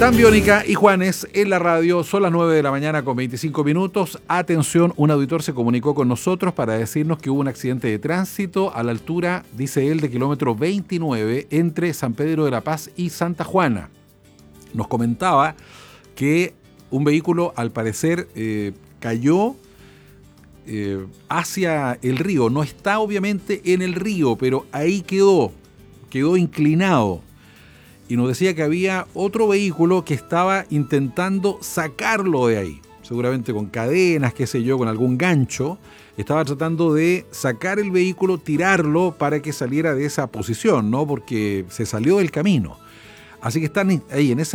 Tan Biónica y Juanes en la radio, son las 9 de la mañana con 25 minutos. Atención, un auditor se comunicó con nosotros para decirnos que hubo un accidente de tránsito a la altura, dice él, de kilómetro 29 entre San Pedro de la Paz y Santa Juana. Nos comentaba que un vehículo al parecer cayó hacia el río. No está obviamente en el río, pero ahí quedó inclinado. Y nos decía que había otro vehículo que estaba intentando sacarlo de ahí, seguramente con cadenas, qué sé yo, con algún gancho. Estaba tratando de sacar el vehículo, tirarlo para que saliera de esa posición, ¿no? Porque se salió del camino. Así que están ahí en esa